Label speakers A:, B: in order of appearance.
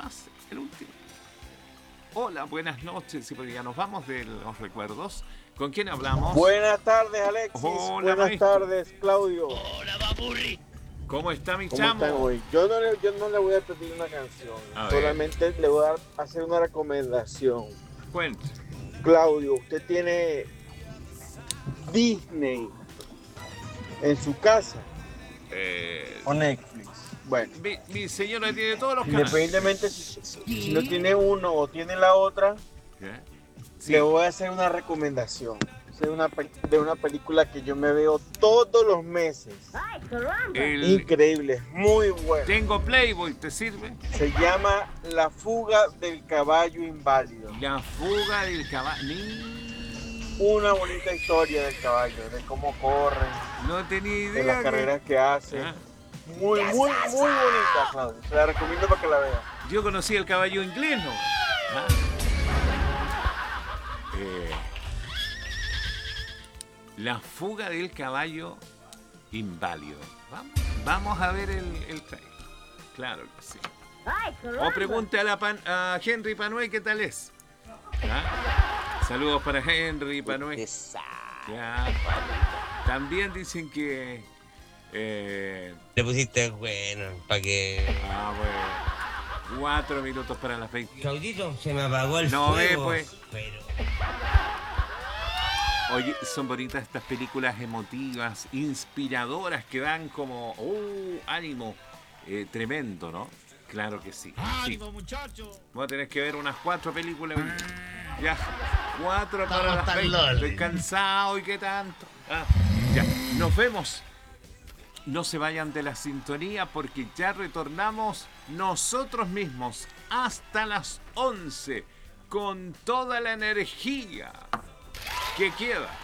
A: más, el último. Hola, buenas noches. Y porque ya nos vamos de los recuerdos. ¿Con quién hablamos?
B: Buenas tardes, Alexis.
A: Hola,
B: buenas
A: maestro.
B: tardes, Claudio.
C: Hola, papurri.
A: ¿Cómo está mi
B: ¿Cómo
A: chamo?
B: están hoy? Yo no le voy a pedir una canción.
A: A ver.
B: Solamente le voy a hacer una recomendación.
A: Cuente.
B: Claudio, usted tiene Disney en su casa o Netflix. Bueno,
A: Mi señora tiene todos los canales.
B: independientemente si no tiene uno o tiene la otra,
A: ¿Qué? Sí.
B: le voy a hacer una recomendación. Es de una película que yo me veo todos los meses. Increíble, muy bueno.
A: Tengo Playboy, ¿te sirve?
B: Se llama La fuga del caballo inválido.
A: La fuga del caballo.
B: Una bonita historia del caballo, de cómo corre,
A: No tenía idea.
B: de las carreras que hace.
A: Ah.
B: Muy bonita, Claudio. Se la recomiendo para que la vea.
A: Yo conocí el caballo inglés, ¿no? ¿Ah? La fuga del caballo inválido. Vamos a ver el trailer. Claro que sí. O pregunte a Henry Panuey qué tal es. ¿Ah? Saludos para Henry Panuey. Ya. También dicen que...
C: Le pusiste bueno, para que...
A: bueno. 4 minutos para las 20.
C: Claudito, se me apagó el
A: No
C: fuego.
A: ve, pues.
C: Pero...
A: Oye, son bonitas estas películas emotivas, inspiradoras, que dan como ánimo tremendo, ¿no? Claro que sí.
D: ¡Ánimo, muchacho!
A: Voy a tener que ver unas 4 películas. Ya, 4 para
D: Estamos
A: las
D: tan
A: 20.
D: lol.
A: Estoy cansado y qué tanto. Ya, nos vemos. No se vayan de la sintonía porque ya retornamos nosotros mismos hasta las 11 con toda la energía que queda.